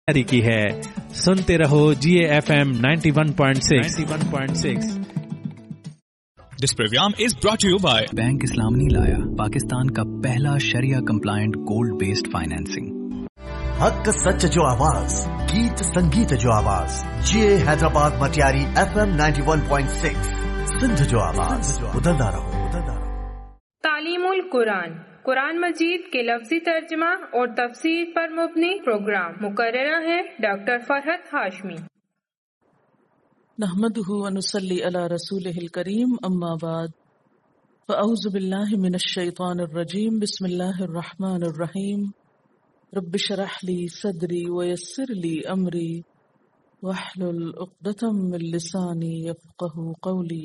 जारी की है। सुनते रहो GAFM 91.6। This program is brought to you by bank इस्लाम नहीं लाया, पाकिस्तान का पहला शरिया कंप्लायंट गोल्ड बेस्ड फाइनेंसिंग। हक सच जो आवाज, गीत संगीत जो आवाज, GA हैदराबाद मटियारी FM 91.6 सिंध जो आवाज, बदलता रहो। तालीमुल कुरान, कुरान मजीद के लफ्जी तर्जमा और तफसीर पर मुबनी प्रोग्राम। मुकर्ररा है डॉक्टर फरहत हाशमी। नहमदुहु व नुसल्ली अला रसूलिहिल करीम, अम्मा बाद, फ़अऊज़ु बिल्लाहि मिनश शैतानिर रजीम, बिस्मिल्लाहिर रहमानिर रहीम, रब्बि शरह ली सदरी व यस्सिर ली अमरी वहलुल उक़दतम मिन लिसानी यफ़क़हू क़ौली।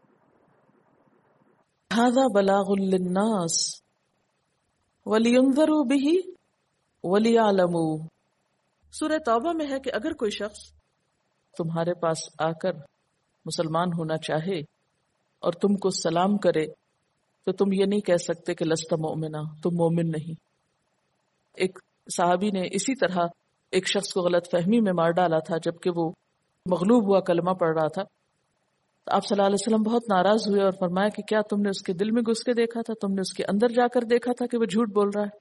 हाज़ा बलागुल लिन्नास वलियुंज़रू बिही वलियअलमू। सूरह तौबा में है कि अगर कोई शख्स तुम्हारे पास आकर मुसलमान होना चाहे और तुमको सलाम करे तो तुम ये नहीं कह सकते कि लस्ता मोमिना, तुम मोमिन नहीं। एक सहाबी ने इसी तरह एक शख्स को गलत फहमी में मार डाला था जबकि वो मगलूब हुआ कलमा पढ़ रहा था। तो आप सल्लल्लाहु अलैहि वसल्लम बहुत नाराज हुए और फरमाया कि क्या तुमने उसके दिल में घुस के देखा था, तुमने उसके अंदर जाकर देखा था कि वो झूठ बोल रहा है।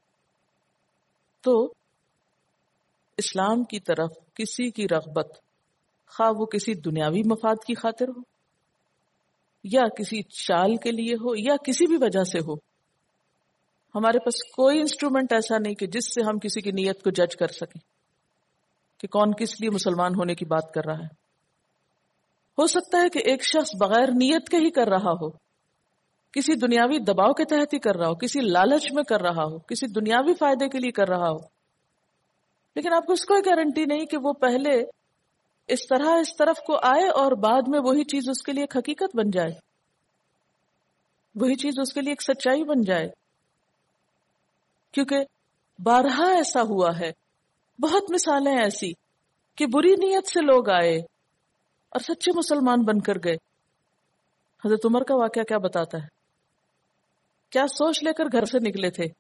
तो इस्लाम की तरफ किसी की रग़बत, खा वो किसी दुनियावी मफाद की खातिर हो या किसी चाल के लिए हो या किसी भी वजह से हो, हमारे पास कोई इंस्ट्रूमेंट ऐसा नहीं कि जिससे हम किसी की नीयत को जज कर सकें कि कौन किस लिए मुसलमान होने की बात कर रहा है। हो सकता है कि एक शख्स बगैर नीयत के ही कर रहा हो, किसी दुनियावी दबाव के तहत ही कर रहा हो, किसी लालच में कर रहा हो, किसी दुनियावी फायदे के लिए कर रहा हो, लेकिन आपको इसको कोई गारंटी नहीं कि वो पहले इस तरफ को आए और बाद में वही चीज उसके लिए एक हकीकत बन जाए, वही चीज उसके लिए एक सच्चाई बन जाए। क्योंकि बारहा ऐसा हुआ है, बहुत मिसालें ऐसी कि बुरी नीयत से लोग आए और सच्चे मुसलमान बनकर गए। हजरत उमर का वाकया क्या बताता है, क्या सोच लेकर घर से निकले थे,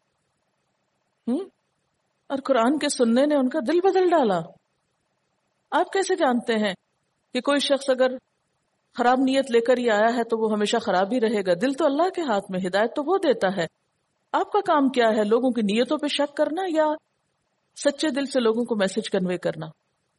और कुरान के सुनने ने उनका दिल बदल डाला। आप कैसे जानते हैं कि कोई शख्स अगर खराब नियत लेकर ही आया है तो वो हमेशा खराब ही रहेगा? दिल तो अल्लाह के हाथ में, हिदायत तो वो देता है। आपका काम क्या है, लोगों की नियतों पे शक करना या सच्चे दिल से लोगों को मैसेज कन्वे करना?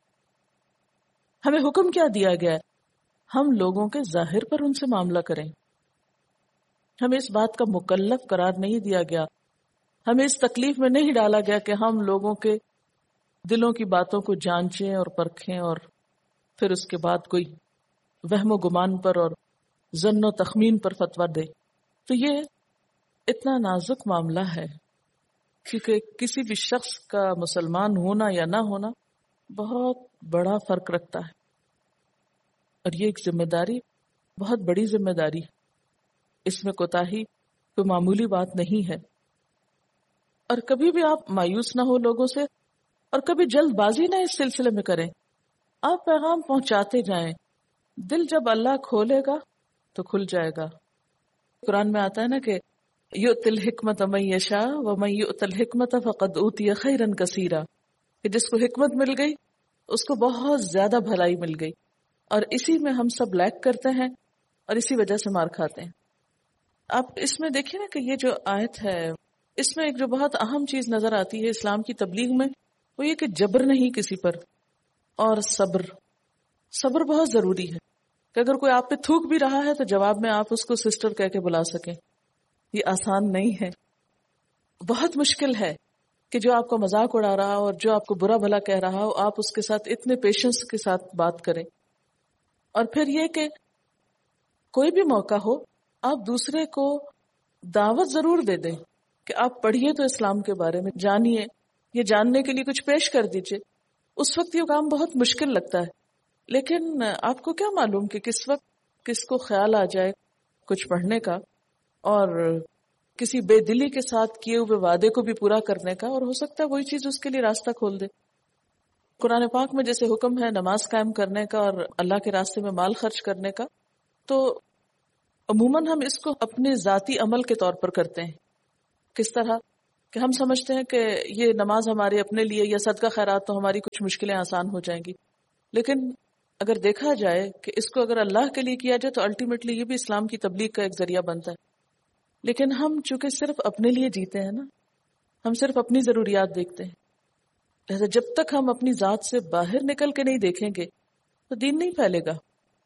हमें हुक्म क्या दिया गया है, हम लोगों के जाहिर पर उनसे मामला करें। हमें इस बात का मुकल्लफ करार नहीं दिया गया, हमें इस तकलीफ में नहीं डाला गया कि हम लोगों के दिलों की बातों को जांचें और परखें और फिर उसके बाद कोई वहमो गुमान पर और जन्नो तखमीन पर फतवा दे। तो ये इतना नाजुक मामला है क्योंकि किसी भी शख्स का मुसलमान होना या ना होना बहुत बड़ा फर्क रखता है, और ये एक जिम्मेदारी, बहुत बड़ी जिम्मेदारी। इसमें कोताही कोई मामूली बात नहीं है। और कभी भी आप मायूस ना हो लोगों से, और कभी जल्दबाजी ना इस सिलसिले में करें। आप पैगाम पहुंचाते जाएं, दिल जब अल्लाह खोलेगा तो खुल जाएगा। कुरान में आता है ना कि युतिल हिकमत मन यशा व मन युतिल हिकमत फक़द ऊतिया खैरन कसीरा, कि जिसको हिकमत मिल गई उसको बहुत ज्यादा भलाई मिल गई। और इसी में हम सब लैक करते हैं और इसी वजह से मार खाते हैं। आप इसमें देखिए ना कि ये जो आयत है, इसमें एक जो बहुत अहम चीज नजर आती है इस्लाम की तबलीग में, वो ये कि जबर नहीं किसी पर, और सब्र बहुत जरूरी है कि अगर कोई आप पे थूक भी रहा है तो जवाब में आप उसको सिस्टर कह के बुला सकें। ये आसान नहीं है, बहुत मुश्किल है कि जो आपका मजाक उड़ा रहा हो और जो आपको बुरा भला कह रहा हो, आप उसके साथ इतने पेशेंस के साथ बात करें। और फिर ये कि कोई भी मौका हो आप दूसरे को दावत जरूर दे दें कि आप पढ़िए तो इस्लाम के बारे में जानिए, ये जानने के लिए कुछ पेश कर दीजिए। उस वक्त ये काम बहुत मुश्किल लगता है, लेकिन आपको क्या मालूम कि किस वक्त किसको ख्याल आ जाए कुछ पढ़ने का और किसी बेदिली के साथ किए हुए वादे को भी पूरा करने का, और हो सकता है वही चीज उसके लिए रास्ता खोल दे। कुरान पाक में जैसे हुक्म है नमाज कायम करने का और अल्लाह के रास्ते में माल खर्च करने का, तो अमूमन हम इसको अपने जाती अमल के तौर पर करते हैं। किस तरह کہ ہم سمجھتے ہیں کہ یہ نماز ہمارے اپنے لیے یا صدقہ خیرات تو ہماری کچھ مشکلیں آسان ہو جائیں گی، لیکن اگر دیکھا جائے کہ اس کو اگر اللہ کے لیے کیا جائے تو الٹیمیٹلی یہ بھی اسلام کی تبلیغ کا ایک ذریعہ بنتا ہے. لیکن ہم چونکہ صرف اپنے لیے جیتے ہیں نا، ہم صرف اپنی ضروریات دیکھتے ہیں، لہذا جب تک ہم اپنی ذات سے باہر نکل کے نہیں دیکھیں گے تو دین نہیں پھیلے گا.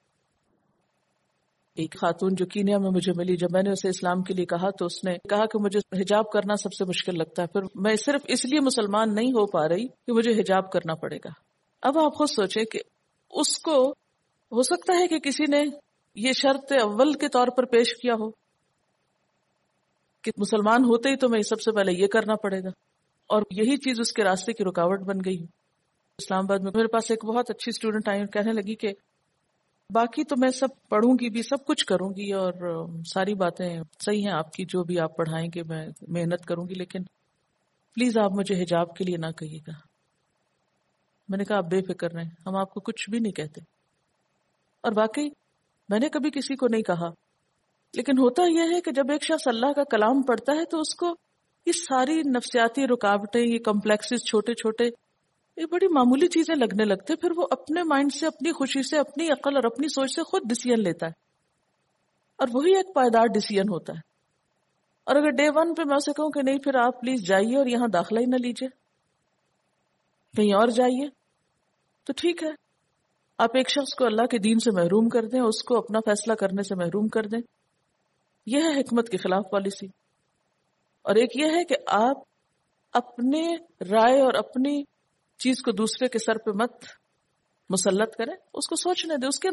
ایک خاتون جو کینیا میں مجھے ملی، جب میں نے اسے اسلام کے لیے کہا تو اس نے کہا کہ مجھے حجاب کرنا سب سے مشکل لگتا ہے، پھر میں صرف اس لیے مسلمان نہیں ہو پا رہی کہ مجھے حجاب کرنا پڑے گا. اب آپ خود سوچیں کہ اس کو ہو سکتا ہے کہ کسی نے یہ شرط اول کے طور پر پیش کیا ہو کہ مسلمان ہوتے ہی تو میں سب سے پہلے یہ کرنا پڑے گا، اور یہی چیز اس کے راستے کی رکاوٹ بن گئی. اسلام آباد میں میرے پاس ایک بہت اچھی اسٹوڈنٹ آئی، کہنے لگی کہ باقی تو میں سب پڑھوں گی بھی، سب کچھ کروں گی، اور ساری باتیں صحیح ہیں آپ کی، جو بھی آپ پڑھائیں گے میں محنت کروں گی، لیکن پلیز آپ مجھے حجاب کے لیے نہ کہیے گا. میں نے کہا آپ بے فکر رہیں، ہم آپ کو کچھ بھی نہیں کہتے. اور واقعی میں نے کبھی کسی کو نہیں کہا، لیکن ہوتا یہ ہے کہ جب ایک شخص اللہ کا کلام پڑھتا ہے تو اس کو یہ ساری نفسیاتی رکاوٹیں، یہ کمپلیکسز چھوٹے چھوٹے، یہ بڑی معمولی چیزیں لگنے لگتے، پھر وہ اپنے مائنڈ سے، اپنی خوشی سے، اپنی عقل اور اپنی سوچ سے خود ڈیسیژن لیتا ہے، اور وہی ایک پائیدار ڈیسیژن ہوتا ہے. اور اگر ڈے 1 پہ میں اسے کہوں کہ نہیں پھر آپ پلیز جائیے اور یہاں داخلہ ہی نہ لیجیے، کہیں اور جائیے، تو ٹھیک ہے، آپ ایک شخص کو اللہ کے دین سے محروم کر دیں، اس کو اپنا فیصلہ کرنے سے محروم کر دیں. یہ ہے حکمت کے خلاف پالیسی. اور ایک یہ ہے کہ آپ اپنے رائے اور اپنی چیز کو دوسرے کے سر پہ مت مسلط کریں، اس کو سوچنے دیں، اس کے